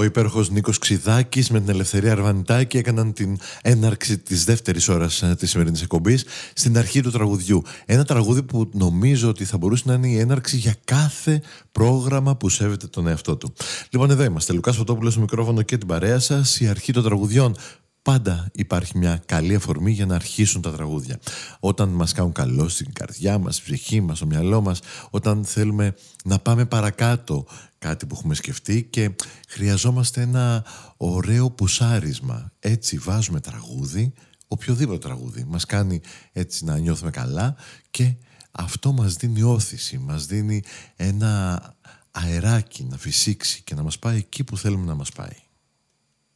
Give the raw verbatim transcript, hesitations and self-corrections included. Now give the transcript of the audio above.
Ο υπέροχος Νίκος Ξιδάκης με την Ελευθερία Αρβανιτάκη έκαναν την έναρξη της δεύτερης ώρας της σημερινής εκπομπής στην αρχή του τραγουδιού. Ένα τραγούδι που νομίζω ότι θα μπορούσε να είναι η έναρξη για κάθε πρόγραμμα που σέβεται τον εαυτό του. Λοιπόν, εδώ είμαστε. Λουκάς Φωτόπουλος στο μικρόφωνο και την παρέα σας. Η αρχή των τραγουδιών. Πάντα υπάρχει μια καλή αφορμή για να αρχίσουν τα τραγούδια. Όταν μας κάνουν καλό στην καρδιά μας, στην ψυχή μας, στο μυαλό μας, όταν θέλουμε να πάμε παρακάτω κάτι που έχουμε σκεφτεί και χρειαζόμαστε ένα ωραίο πουσάρισμα. Έτσι βάζουμε τραγούδι, οποιοδήποτε τραγούδι. Μας κάνει έτσι να νιώθουμε καλά και αυτό μας δίνει όθηση, μας δίνει ένα αεράκι να φυσήξει και να μας πάει εκεί που θέλουμε να μας πάει.